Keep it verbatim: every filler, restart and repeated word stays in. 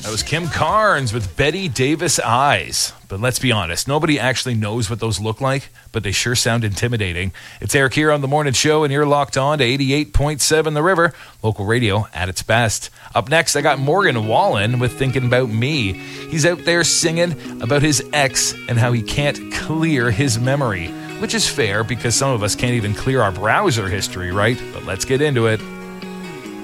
That was Kim Carnes with Betty Davis Eyes. But let's be honest, nobody actually knows what those look like, but they sure sound intimidating. It's Eric here on The Morning Show, and you're locked on to eighty-eight point seven The River, local radio at its best. Up next, I got Morgan Wallen with Thinking About Me. He's out there singing about his ex and how he can't clear his memory, which is fair because some of us can't even clear our browser history, right? But let's get into it.